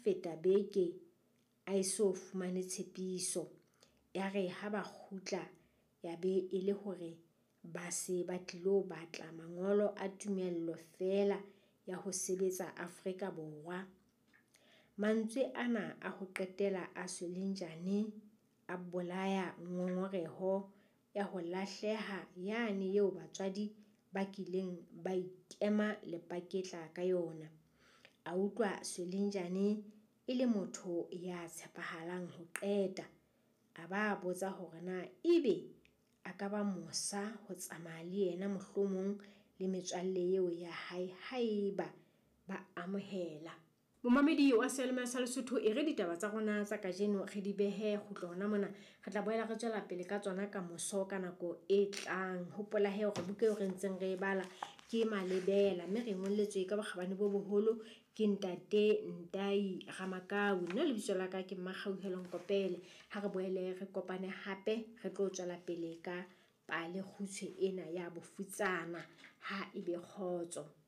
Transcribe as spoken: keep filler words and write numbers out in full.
feta beke a eso fumane tshepiso ya re ha ba kgutla ya be e le hore ba se ba tlilo batla mangolo a tumello fela ya ho sebetsa Afrika Borwa. Mantswe ana a ho qetela a Solinjane a bolaya ngongoreho ya ho lahleha yane eo batswadi ba kileng ba ikema lepaketla ka yona. A utlwa Solinjane e le motho ya tshepahalang ho qeta. A ba botsa hore na ebe a ka ba mosa ho tsamaya le yena mohlomong le metswalle eo ya hae haeba ba amohela. Momamedi wa Selma sa Lesotho, e re ditaba tsa rona tsa kajeno re di behe kgutlo hona mona. Re tla boela re tswela pele ka tsona ka moso ka nako e tlang. Hopola he hore buka eo re ntseng re e bala ke Malebela, mme re ngolletswe ka bokgabane bo boholo ke Ntate Ndai Ramakau. Nna lebitso la ka ke Makgauhelong Kopele. Ha re boele re kopane hape re tlo tswela pele ka pale kgutshwe ena ya bofutsana. Ha ebe kgotso.